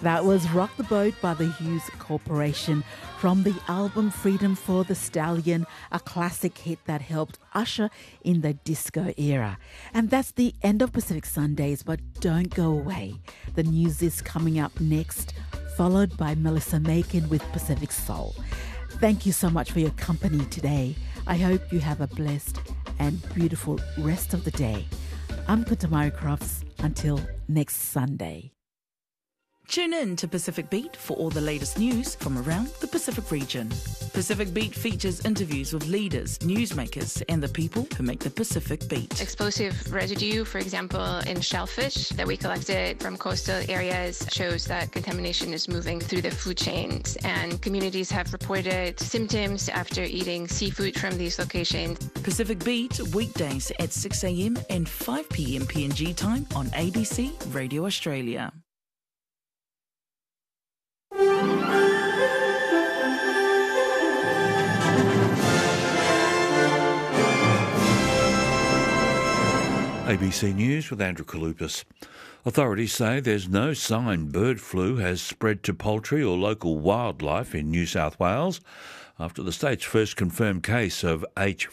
That was Rock the Boat by the Hughes Corporation from the album Freedom for the Stallion, a classic hit that helped usher in the disco era. And that's the end of Pacific Sundays, but don't go away. The news is coming up next, followed by Melissa Macon with Pacific Soul. Thank you so much for your company today. I hope you have a blessed and beautiful rest of the day. I'm Kutamari Crofts. Until next Sunday. Tune in to Pacific Beat for all the latest news from around the Pacific region. Pacific Beat features interviews with leaders, newsmakers, and the people who make the Pacific Beat. Explosive residue, for example, in shellfish that we collected from coastal areas shows that contamination is moving through the food chains, and communities have reported symptoms after eating seafood from these locations. Pacific Beat, weekdays at 6 a.m. and 5 p.m. PNG time on ABC Radio Australia. ABC News with Andrew Kalupas. Authorities say there's no sign bird flu has spread to poultry or local wildlife in New South Wales after the state's first confirmed case of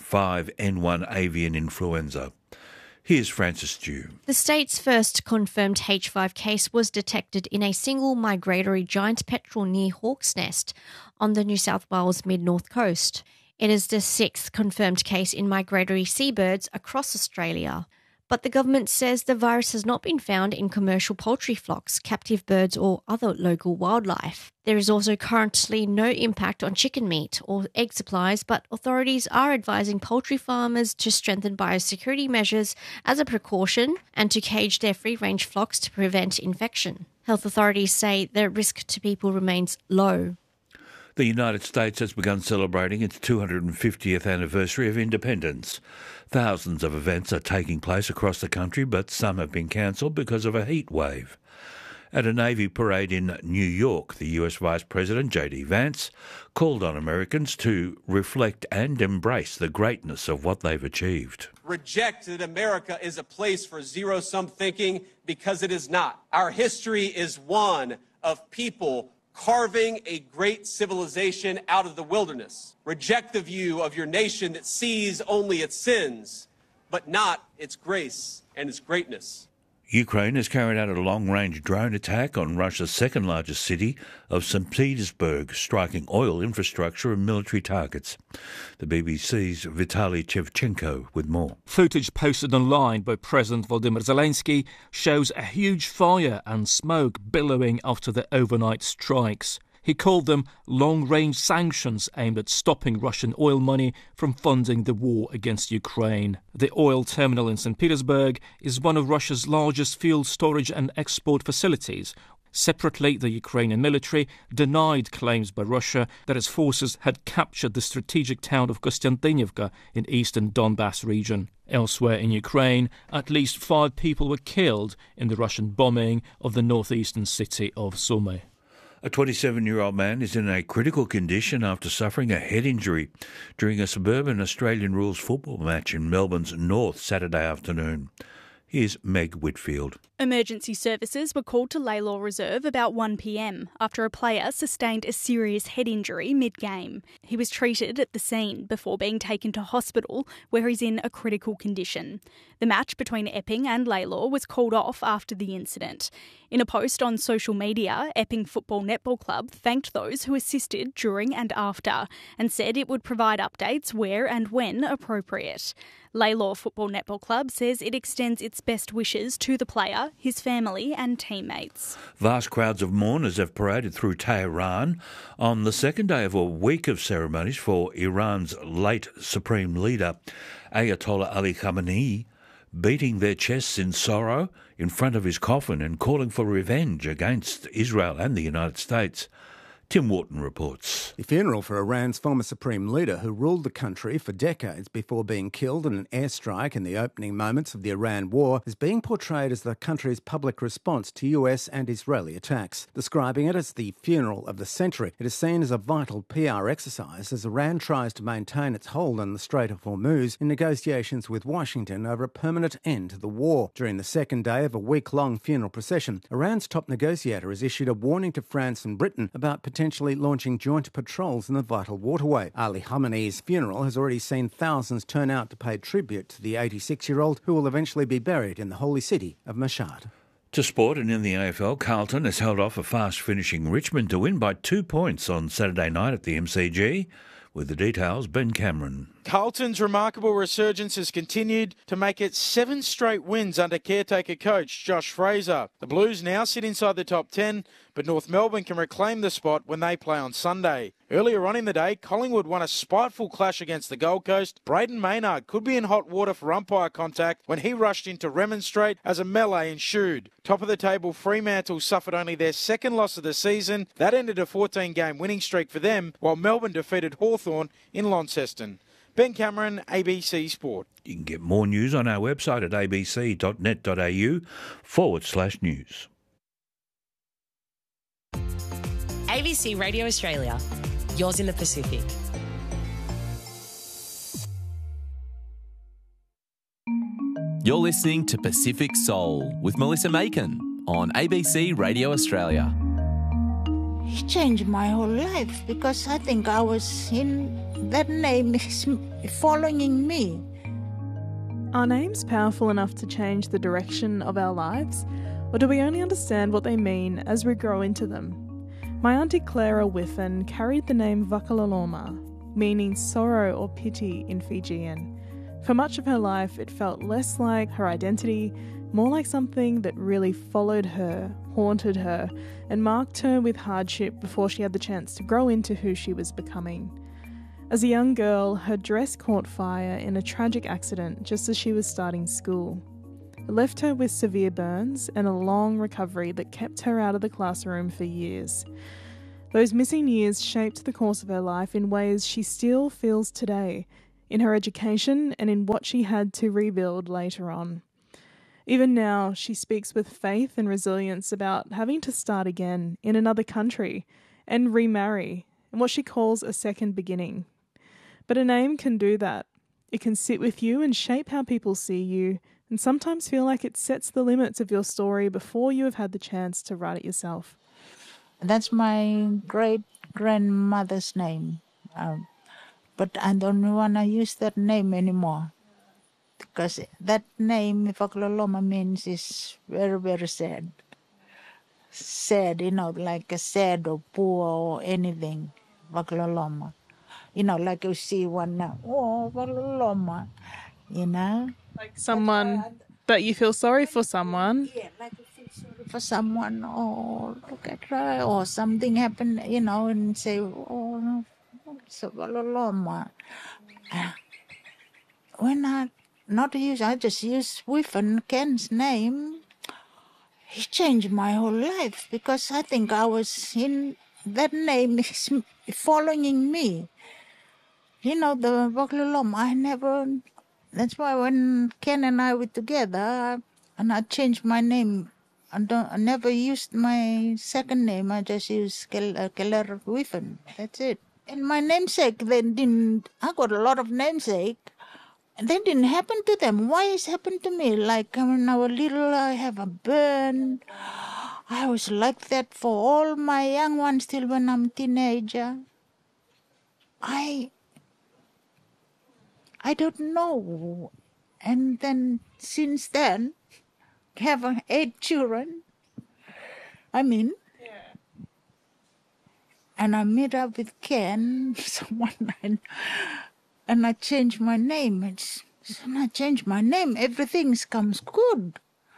H5N1 avian influenza. Here's Francis Dew. The state's first confirmed H5 case was detected in a single migratory giant petrel near Hawk's Nest on the New South Wales mid-north coast. It is the sixth confirmed case in migratory seabirds across Australia. But the government says the virus has not been found in commercial poultry flocks, captive birds or other local wildlife. There is also currently no impact on chicken meat or egg supplies, but authorities are advising poultry farmers to strengthen biosecurity measures as a precaution and to cage their free-range flocks to prevent infection. Health authorities say the risk to people remains low. The United States has begun celebrating its 250th anniversary of independence. Thousands of events are taking place across the country, but some have been cancelled because of a heat wave. At a Navy parade in New York, the US Vice President, J.D. Vance, called on Americans to reflect and embrace the greatness of what they've achieved. Reject that America is a place for zero-sum thinking, because it is not. Our history is one of people carving a great civilization out of the wilderness. Reject the view of your nation that sees only its sins, but not its grace and its greatness. Ukraine has carried out a long-range drone attack on Russia's second-largest city of St. Petersburg, striking oil infrastructure and military targets. The BBC's Vitaly Shevchenko with more. Footage posted online by President Volodymyr Zelensky shows a huge fire and smoke billowing after the overnight strikes. He called them long-range sanctions aimed at stopping Russian oil money from funding the war against Ukraine. The oil terminal in St. Petersburg is one of Russia's largest fuel storage and export facilities. Separately, the Ukrainian military denied claims by Russia that its forces had captured the strategic town of Kostiantynivka in eastern Donbass region. Elsewhere in Ukraine, at least 5 people were killed in the Russian bombing of the northeastern city of Sumy. A 27-year-old man is in a critical condition after suffering a head injury during a suburban Australian rules football match in Melbourne's north Saturday afternoon. Here's Meg Whitfield. Emergency services were called to Laylaw Reserve about 1 p.m. after a player sustained a serious head injury mid-game. He was treated at the scene before being taken to hospital, where he's in a critical condition. The match between Epping and Laylaw was called off after the incident. In a post on social media, Epping Football Netball Club thanked those who assisted during and after and said it would provide updates where and when appropriate. Laylaw Football Netball Club says it extends its best wishes to the player, his family and teammates. Vast crowds of mourners have paraded through Tehran on the second day of a week of ceremonies for Iran's late supreme leader, Ayatollah Ali Khamenei, beating their chests in sorrow in front of his coffin and calling for revenge against Israel and the United States. Tim Wharton reports. The funeral for Iran's former supreme leader, who ruled the country for decades before being killed in an airstrike in the opening moments of the Iran war, is being portrayed as the country's public response to US and Israeli attacks. Describing it as the funeral of the century, it is seen as a vital PR exercise as Iran tries to maintain its hold on the Strait of Hormuz in negotiations with Washington over a permanent end to the war. During the second day of a week-long funeral procession, Iran's top negotiator has issued a warning to France and Britain about potentially launching joint patrols in the vital waterway. Ali Khamenei's funeral has already seen thousands turn out to pay tribute to the 86-year-old who will eventually be buried in the holy city of Mashhad. To sport, and in the AFL, Carlton has held off a fast-finishing Richmond to win by 2 points on Saturday night at the MCG. With the details, Ben Cameron. Carlton's remarkable resurgence has continued to make it 7 straight wins under caretaker coach Josh Fraser. The Blues now sit inside the top 10, but North Melbourne can reclaim the spot when they play on Sunday. Earlier on in the day, Collingwood won a spiteful clash against the Gold Coast. Braden Maynard could be in hot water for umpire contact when he rushed in to remonstrate as a melee ensued. Top of the table, Fremantle suffered only their second loss of the season. That ended a 14-game winning streak for them, while Melbourne defeated Hawthorn in Launceston. Ben Cameron, ABC Sport. You can get more news on our website at abc.net.au/news. ABC Radio Australia, yours in the Pacific. You're listening to Pacific Soul with Melissa Macon on ABC Radio Australia. It changed my whole life because I think I was in... That name is following me. Are names powerful enough to change the direction of our lives? Or do we only understand what they mean as we grow into them? My Auntie Clara Whiffen carried the name Vakaloloma, meaning sorrow or pity in Fijian. For much of her life, it felt less like her identity, more like something that really followed her, haunted her, and marked her with hardship before she had the chance to grow into who she was becoming. As a young girl, her dress caught fire in a tragic accident just as she was starting school. It left her with severe burns and a long recovery that kept her out of the classroom for years. Those missing years shaped the course of her life in ways she still feels today, in her education and in what she had to rebuild later on. Even now, she speaks with faith and resilience about having to start again in another country and remarry, and what she calls a second beginning. But a name can do that. It can sit with you and shape how people see you, and sometimes feel like it sets the limits of your story before you have had the chance to write it yourself. That's my great-grandmother's name. But I don't want to use that name anymore. Because that name, Vakaloloma, means is very, very sad. Sad, like a sad or poor or anything. Vakaloloma. Like you see one now. Oh, Vakaloloma. Like someone that you feel sorry for someone. Yeah, like you feel sorry for someone. Oh, look at her. Or something happened, and say, oh, no, it's a Vakaloloma. When I just use Whiffen, Ken's name. He changed my whole life because I think I was in... That name is following me. The Vakaloloma, that's why when Ken and I were together, and I changed my name, I never used my second name. I just used Keller Whiffen. That's it. And my namesake, I got a lot of namesake. That didn't happen to them. Why it's happened to me? Like when I was little, I have a burn. I was like that for all my young ones till when I'm a teenager. I don't know. And then since then, I have 8 children. And I met up with Ken one night. And I changed my name. When I changed my name, everything comes good.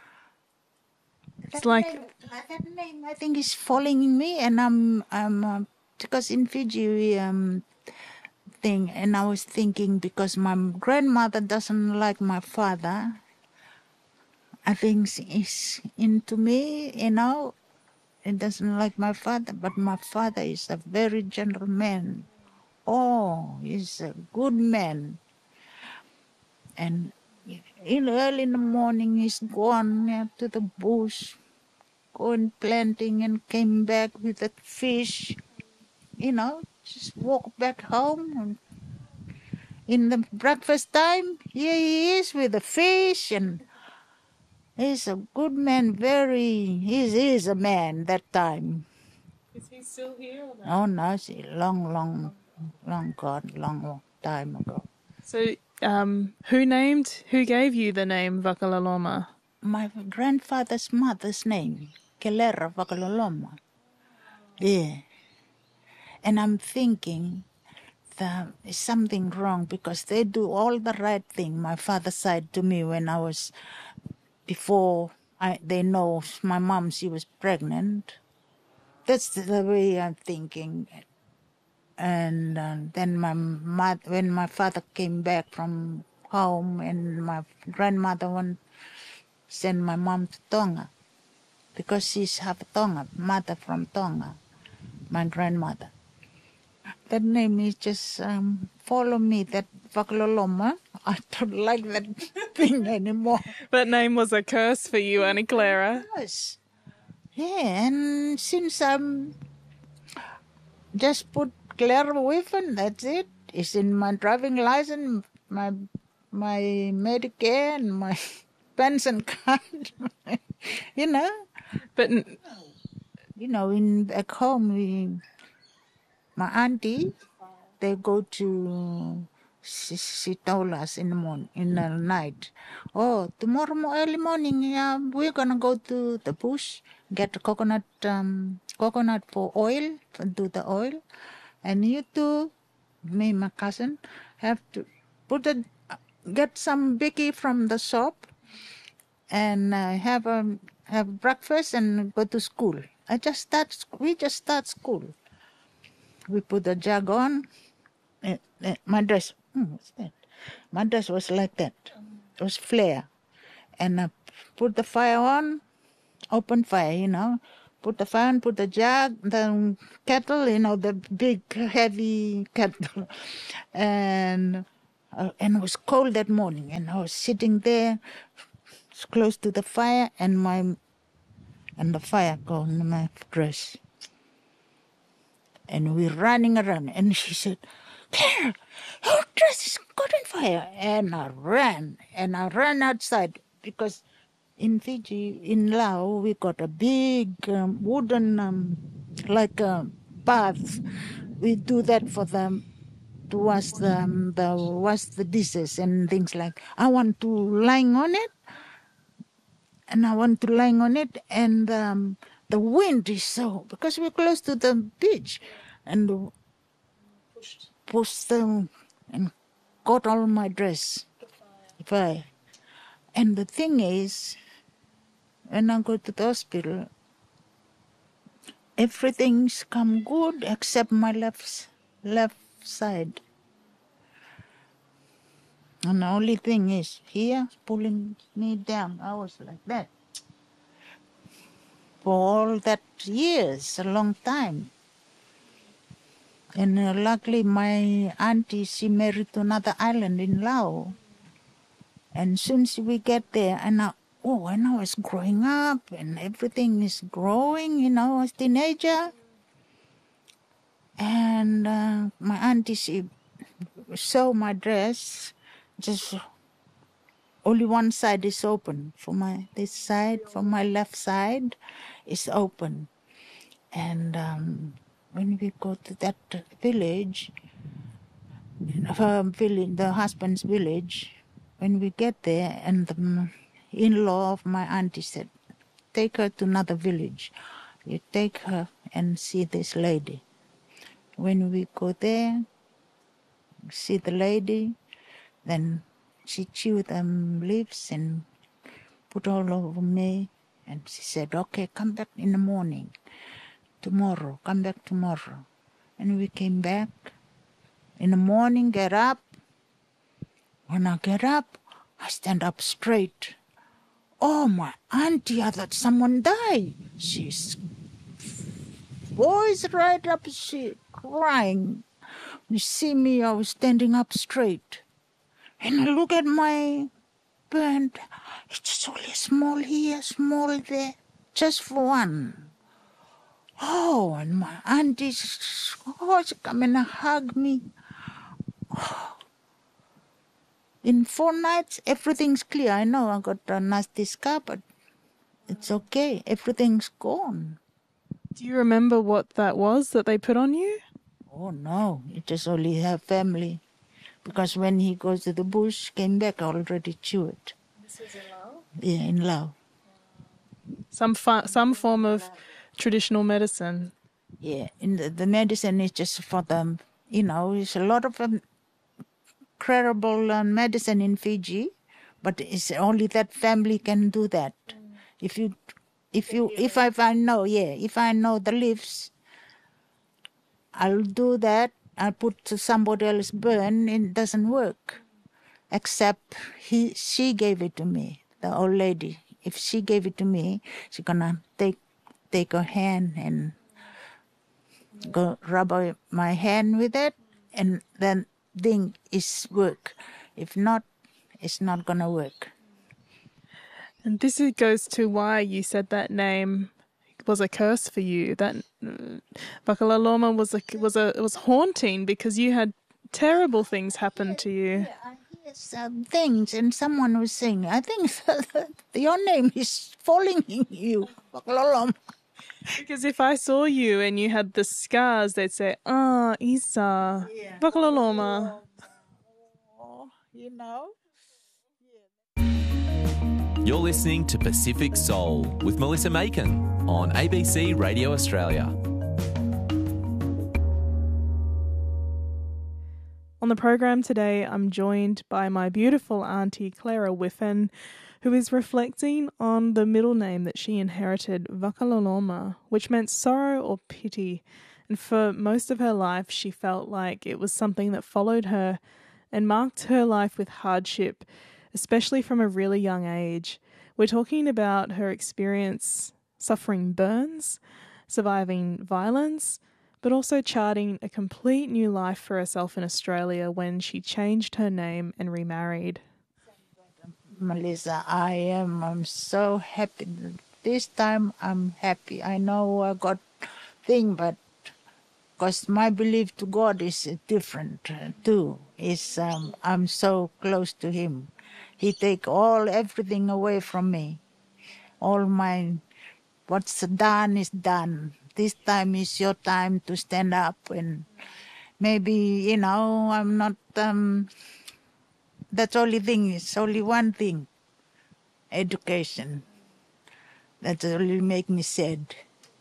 That name, I think, is following me, and I'm because in Fiji we thing, and I was thinking because my grandmother doesn't like my father. I think is into me, he doesn't like my father, but my father is a very gentle man. Oh, he's a good man. And early in the morning, he's gone to the bush, going planting, and came back with a fish. Just walk back home. And in the breakfast time, here he is with the fish, and he's a good man. He is a man that time. Is he still here? Or no? Oh no, it's long gone, long time ago. So, who gave you the name Vakalaloma? My grandfather's mother's name, Kelera Vakalaloma. Yeah. And I'm thinking that there's something wrong because they do all the right thing. My father said to me when I was, before they know my mom, she was pregnant. That's the way I'm thinking. And then when my father came back from home, and my grandmother sent my mom to Tonga because she's half Tonga, mother from Tonga, my grandmother. That name is just follow me, that Vakalaloma. I don't like that thing anymore. That name was a curse for you, Annie Clara. Yes. Yeah, and since I'm just put Clara Whiffen, that's it. It's in my driving license, my Medicare, and my pension card. But in back home, my auntie, they go to. She told us in the morning, in the night, oh, tomorrow early morning, we're gonna go to the bush, get the coconut for oil, do the oil, and you two, me and my cousin, have to get some biggie from the shop, and have breakfast and go to school. We just start school. We put the jug on. My dress. What's that? My dress was like that. It was flare. And I put the fire on, open fire, Put the fire on, put the jug, the kettle, the big, heavy kettle. And it was cold that morning. And I was sitting there close to the fire, and the fire go in my dress. And we're running around. And she said, Claire, your dress is caught on fire. And I ran outside because in Fiji, in Laos, we got a big wooden, like a bath. We do that for them to wash the dishes and things like. I want to lying on it, and the wind is so, because we're close to the beach, and pushed them and got all my dress. Fire. And the thing is, when I go to the hospital, everything's come good except my left side. And the only thing is here pulling me down. I was like that. For all that years, a long time. And luckily my auntie, she married to another island in Laos. And soon as we get there, and I was growing up, and everything is growing, as a teenager. And my auntie, she sewed my dress, just only one side is open. For my left side is open. And when we go to that village, the husband's village, when we get there, and the in-law of my auntie said, take her to another village. You take her and see this lady. When we go there, see the lady, then she chewed them leaves and put all over me. And she said, okay, come back in the morning. Tomorrow, come back tomorrow. And we came back. In the morning, get up. When I get up, I stand up straight. Oh, my auntie, I thought someone died. She's voice right up, she crying. You see me, I was standing up straight. And I look at my burnt. It's only small here, small there. Just for one. Oh, and my aunties, she come and hug me. Oh. In 4 nights, everything's clear. I know I got a nasty scar, but it's okay. Everything's gone. Do you remember what that was that they put on you? Oh, no. It just only her family. Because when he goes to the bush, came back, I already chewed. This was in Laos? Yeah, in Laos. Some form of traditional medicine. Yeah, in the medicine is just for them. You know, it's a lot of incredible medicine in Fiji, but it's only that family can do that. If I know the leaves, I'll do that. I'll put to somebody else burn. It doesn't work, except she gave it to me, the old lady. If she gave it to me, she's gonna take her hand and go rub my hand with it, and then thing is work. If not, it's not gonna work. And this goes to why you said that name was a curse for you. That Vakalaloma was haunting because you had terrible things happen to you. Yeah, I hear some things, and someone was saying, I think your name is falling in you, Vakalaloma. Because if I saw you and you had the scars, they'd say, Isa, Vakalaloma. Oh, you know. You're listening to Pacific Soul with Melissa Macon on ABC Radio Australia. On the program today, I'm joined by my beautiful auntie Clara Whiffen, who is reflecting on the middle name that she inherited, Vakalaloma, which meant sorrow or pity. And for most of her life, she felt like it was something that followed her and marked her life with hardship, especially from a really young age. We're talking about her experience suffering burns, surviving violence, but also charting a complete new life for herself in Australia when she changed her name and remarried. Melissa, I'm so happy. This time I'm happy. I know I got thing, but because my belief to God is different too. I'm so close to Him. He take everything away from me. All mine, what's done is done. This time is your time to stand up, and maybe, I'm not, that's only thing, it's only one thing, education. That only make me sad.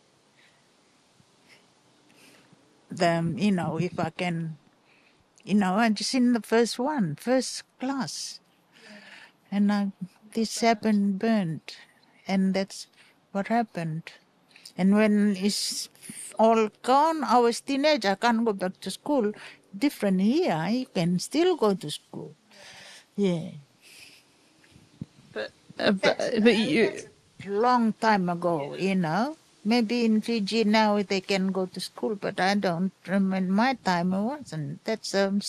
If I can, I'm just in the first class. And this happened, burned. And that's what happened. And when it's all gone, I was teenager, I can't go back to school. Different here, you can still go to school. Yeah. But you... Long time ago, Maybe in Fiji now they can go to school, but I don't. In my time it wasn't. That's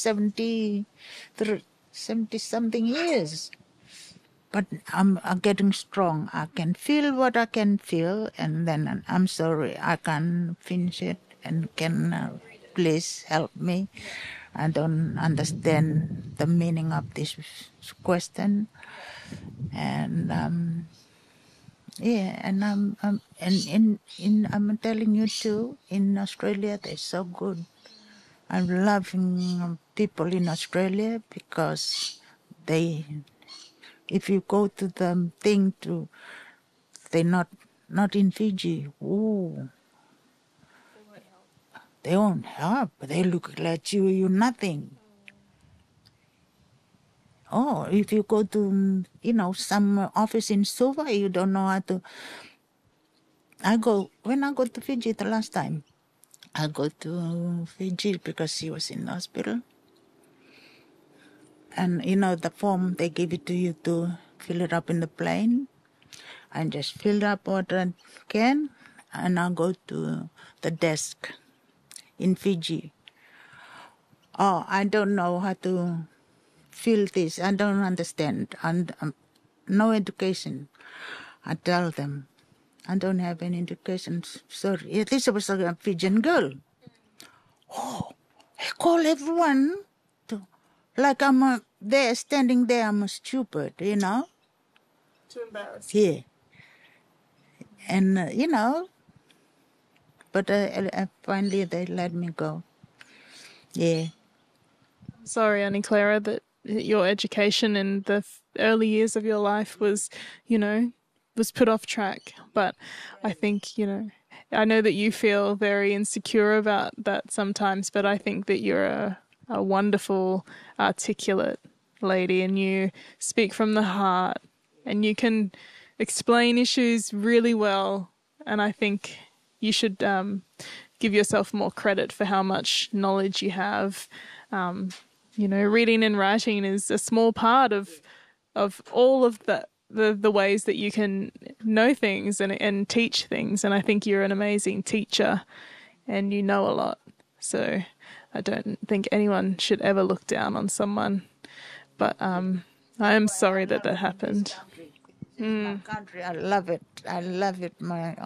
70-something years. But I'm getting strong. I can feel what I can feel, and then I'm sorry I can't finish it. And can please help me? I don't understand the meaning of this question, and and I'm telling you too. In Australia, they're so good. I'm loving people in Australia because if you go to the thing they're not in Fiji. Ooh, they won't help. They look like you're nothing. Oh, if you go to, some office in Suva, you don't know how to. When I go to Fiji the last time, I go to Fiji because he was in the hospital. And, the form, they give it to you to fill it up in the plane. I just filled up what I can. and I go to the desk in Fiji. Oh, I don't know how to feel this. I don't understand. And no education. I tell them, I don't have any education. Sorry. This was a Fijian girl. Oh, I call everyone like I'm there, standing there, I'm stupid, you know. Too embarrassed. Yeah. And, but finally they let me go. Yeah. Sorry, Annie Clara, that your education in the early years of your life was, was put off track. But I think, I know that you feel very insecure about that sometimes, but I think that you're a wonderful, articulate lady, and you speak from the heart, and you can explain issues really well. And I think you should give yourself more credit for how much knowledge you have. Reading and writing is a small part of all of the ways that you can know things and teach things. And I think you're an amazing teacher and you know a lot. So I don't think anyone should ever look down on someone. But I am sorry that happened. My country, I love it. I love it.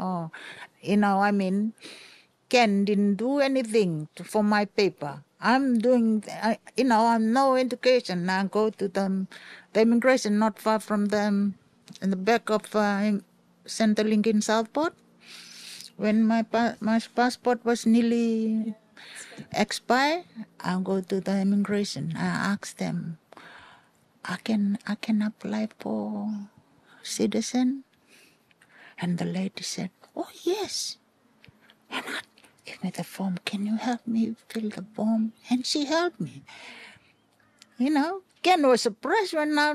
Ken didn't do anything for my paper. I'm doing, I'm no education. I go to the immigration not far from them, in the back of Centrelink in Southport. When my passport was nearly expired, I go to the immigration. I ask them, I can apply for citizen? And the lady said, oh, yes. And I give me the form. Can you help me fill the form? And she helped me. Ken was surprised when I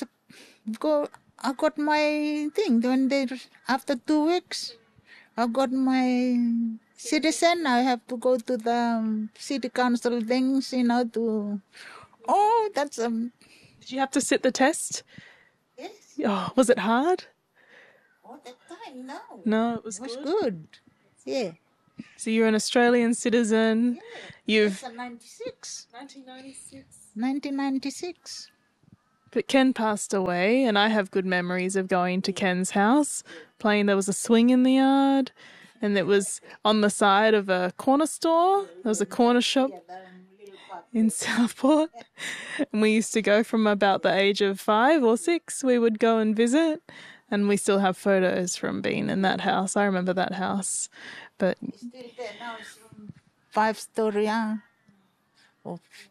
got my thing. After 2 weeks, I got my citizen. I have to go to the city council things, that's Did you have to sit the test? Yes. Oh, was it hard? All the time, no. No, it was good. Yeah. So you're an Australian citizen. Yeah. That's 1996. 1996. But Ken passed away, and I have good memories of going to Ken's house, playing. There was a swing in the yard, and it was on the side of a corner store. There was a corner shop in Southport, and we used to go from about the age of 5 or 6. We would go and visit, and we still have photos from being in that house. I remember that house, but Still there now. It's 5-story,